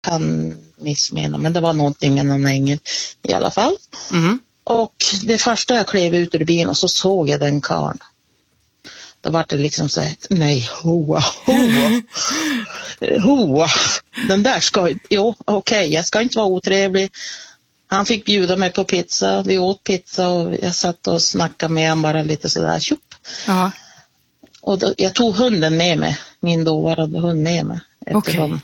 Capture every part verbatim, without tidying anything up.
kan missmena, men det var någonting med någon ängel i alla fall. Mm. Och det första jag klev ut ur bilen och så såg jag den karln. Då var det liksom så här, nej, hoa, hoa, hoa. Den där ska, jo, okej, okay, jag ska inte vara otrevlig. Han fick bjuda mig på pizza, vi åt pizza och jag satt och snackade med honom bara lite sådär, tjup. Ja. Och då, jag tog hunden med mig, min dåvarande hund med mig. Okej. Okay.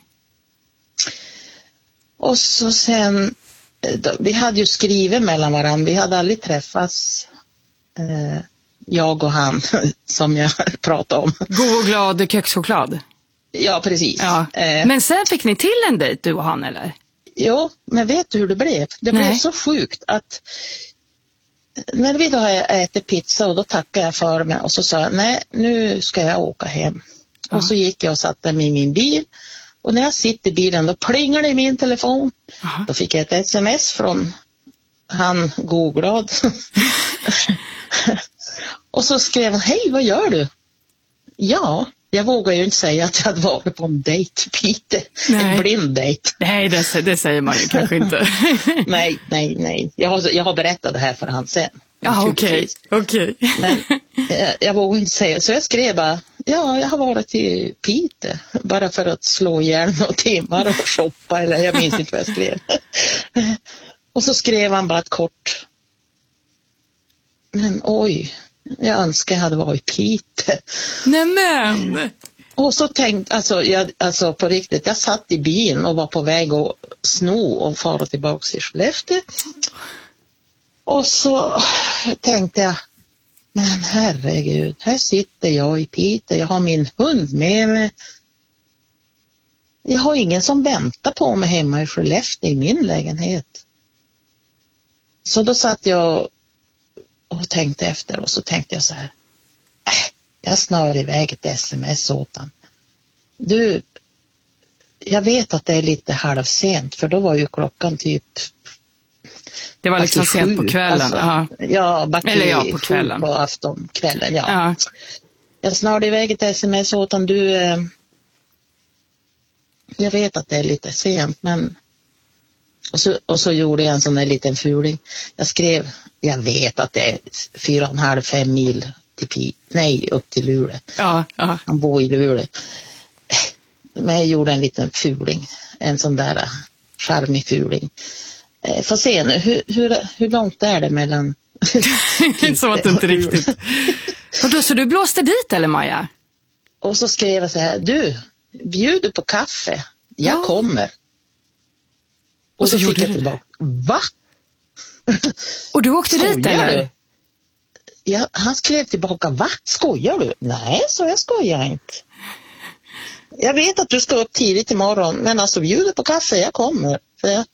Och så sen, då, vi hade ju skrivit mellan varandra, vi hade aldrig träffats, eh, jag och han, som jag pratade om. God och glad kexchoklad. Ja, precis. Ja. Eh, Men sen fick ni till en dejt, du och han, eller? Jo, men vet du hur det blev? Det Nej. blev så sjukt att när vi då ätit pizza och då tackade jag för mig och så sa jag, nej, nu ska jag åka hem. Ja. Och så gick jag och satte mig i min bil. Och när jag sitter i bilen då plingar det i min telefon. Aha. Då fick jag ett sms från han Googlad. Och så skrev han, hej, vad gör du? Ja, jag vågar ju inte säga att jag hade varit på en dejt, Peter. Nej. En blind dejt. Nej, det, det säger man ju kanske inte. nej, nej, nej. Jag har, jag har berättat det här för han sen. Ja, okej. Okay. Okay. Men jag, jag vågar inte säga. Så jag skrev bara, ja, jag har varit i Peter. Bara för att slå ihjäl några timmar och shoppa. Eller jag minns inte vad jag skrev. Och så skrev han bara ett kort. Men oj, jag önskar jag hade varit i Peter. Nämen! Och så tänkte, alltså, jag, alltså på riktigt, jag satt i bilen och var på väg att sno och fara tillbaka till Skellefteå. Och så tänkte jag, men herregud, här sitter jag i Peter, jag har min hund med mig. Jag har ingen som väntar på mig hemma i Skellefteå i min lägenhet. Så då satt jag och tänkte efter och så tänkte jag så här, äh, jag snör iväg ett sms åt han. Du, jag vet att det är lite halvsent för då var ju klockan typ det var liksom sent på kvällen. Alltså, ja, eller ja, på kvällen. På aftonkvällen, ja. ja. Jag snörde iväg ett sms åt han, du, eh, jag vet att det är lite sent men och så, och så gjorde jag en sån där liten fuling. Jag skrev, jag vet att det är fyra och en halv, fem mil till Pi, nej, upp till Luleå. Ja, ja. Han bor i Luleå. Men jag gjorde en liten fuling, en sån där charmig fuling. Eh, får se nu, hur, hur, hur långt är det mellan... så att det inte riktigt... Och då, så du blåste dit eller Maja? Och så skrev jag så här, du, bjuder på kaffe, jag ja. kommer. Och, och så, så fick jag tillbaka, va? Och du åkte dit eller? Du? Ja, han skrev tillbaka, va? Skojar du? Nej, så jag skojar inte. Jag vet att du ska upp tidigt imorgon, men alltså bjuder på kaffe, jag kommer. För jag...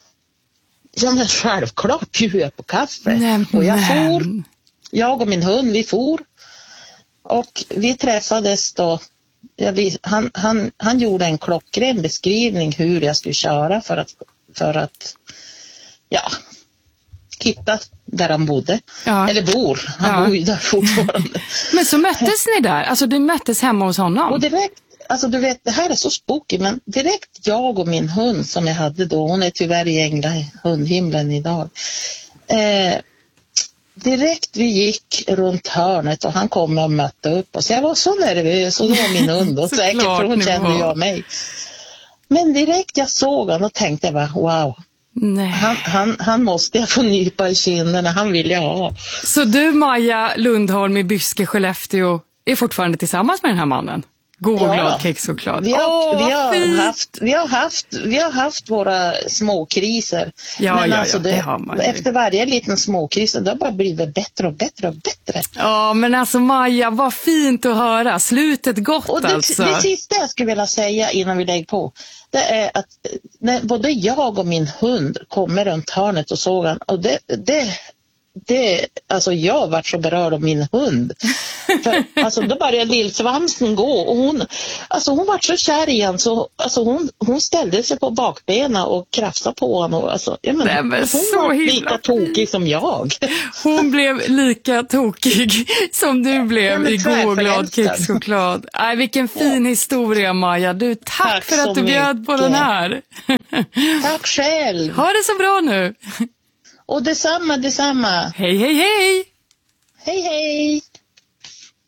Ja, men självklart bjuder jag på kaffe. Nej, och jag for, jag och min hund, vi for. Och vi träffades då, ja, vi, han, han, han gjorde en klockren beskrivning hur jag skulle köra för att, för att ja, hitta där han bodde. Ja. Eller bor, han ja. bor ju där fortfarande. Men så möttes ni där, alltså du möttes hemma hos honom? Och direkt, alltså du vet, det här är så spooky, men direkt jag och min hund som jag hade då, hon är tyvärr i England, hundhimlen idag. Eh, direkt vi gick runt hörnet och han kom och mötte upp oss. Jag var så nervös och då var min hund och säkert för hon kände jag mig. Men direkt jag såg han och tänkte jag bara, wow. Nej. Han, han, han måste jag få nypa i kinderna, han vill jag ha. Så du Maja Lundholm i Byske, Skellefteå är fortfarande tillsammans med den här mannen? God och ja. glad kexchoklad. Vi har, oh, vi, har haft, vi, har haft, vi har haft våra småkriser. Ja, men ja, alltså ja, det, det har man ju. Efter varje liten småkris det har bara blivit bättre och bättre och bättre. Ja, men alltså Maja, vad fint att höra. Slutet gott och det, alltså. Det sista jag skulle vilja säga innan vi lägger på, det är att när både jag och min hund kommer runt hörnet och såg han, och det, det, det alltså jag var så berörd av min hund. För, alltså, då började lillsvansen gå och hon, alltså, hon var så kär igen så alltså, hon, hon ställde sig på bakbenen och krafsade på honom. Och, alltså, jag menar, Nej, men hon så var himla lika tokig som jag. Hon blev lika tokig som du blev Ja, i gåglad kexchoklad. Nej, vilken fin ja. historia, Maja. Du, tack, tack för att du bjöd på den här. Tack själv. Ha det så bra nu. Och detsamma, detsamma. Hej, hej, hej. Hej, hej.